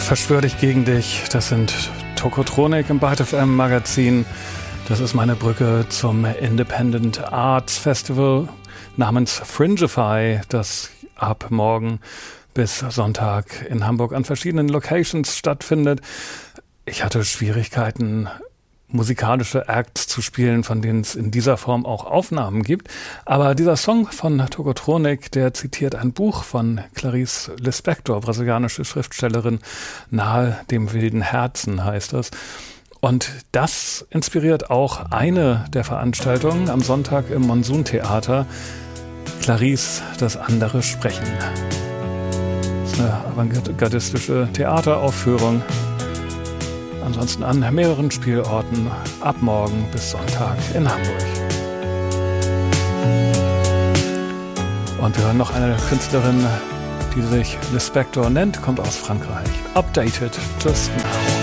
Verschwör dich gegen dich. Das sind Tokotronik im Byte FM Magazin. Das ist meine Brücke zum Independent Arts Festival namens Fringify, das ab morgen bis Sonntag in Hamburg an verschiedenen Locations stattfindet. Ich hatte Schwierigkeiten, musikalische Acts zu spielen, von denen es in dieser Form auch Aufnahmen gibt. Aber dieser Song von Tokotronik, der zitiert ein Buch von Clarice Lispector, brasilianische Schriftstellerin, Nahe dem wilden Herzen heißt das. Und das inspiriert auch eine der Veranstaltungen am Sonntag im Monsun-Theater. Clarice, das andere Sprechen. Das ist eine avantgardistische Theateraufführung. Ansonsten an mehreren Spielorten ab morgen bis Sonntag in Hamburg. Und wir hören noch eine Künstlerin, die sich Lispector nennt, kommt aus Frankreich. Updated just now.